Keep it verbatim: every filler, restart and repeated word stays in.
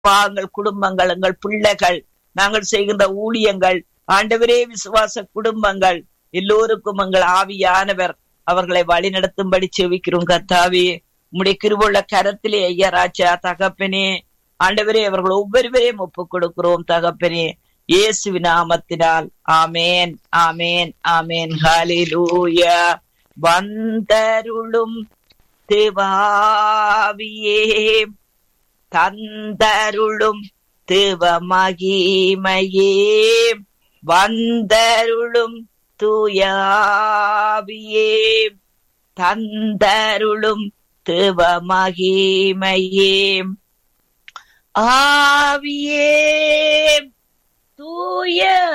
பாங்கள் குடும்பங்கள், எங்கள் பிள்ளைகள், நாங்கள் செய்கின்ற ஊழியங்கள், ஆண்டவரே விசுவாச குடும்பங்கள் எல்லோருக்கும் எங்கள் ஆவியானவர் அவர்களை வழிநடத்தும்படி செவிக்கிறோம். கர்த்தாவே, உம்முடைய கிருபையுள்ள கரத்திலே ஐயா ராஜா தகப்பனே, ஆண்டவரே அவர்கள் ஒவ்வொருவரையும் ஒப்புக் கொடுக்கிறோம் தகப்பனே, இயேசுவின் நாமத்தினால். ஆமேன், ஆமேன், ஆமேன். ஹல்லேலூயா. வந்தருளும் தேவாவியே, தந்தருளும் தேவ மகிமையே, வந்தருளும் தூயாவியே, தந்தருளும் தேவ மகிமையே, ஆவியே தூய